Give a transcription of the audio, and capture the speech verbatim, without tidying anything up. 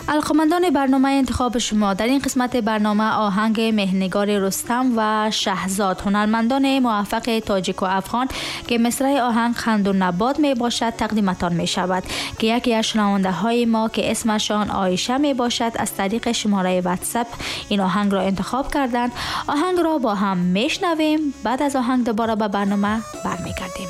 علاقه‌مندان برنامه انتخاب شما، در این قسمت برنامه آهنگ مهنگار رستم و شهزاد، هنرمندان موفق تاجیک و افغان که مصرع آهنگ خند و نبات می باشد تقدیمتان می شود که یکی از شنونده های ما که اسمشان عایشه می باشد از طریق شماره واتساپ این آهنگ را انتخاب کردند. آهنگ را با هم میشنویم. بعد از آهنگ دوباره به برنامه برمیگردیم.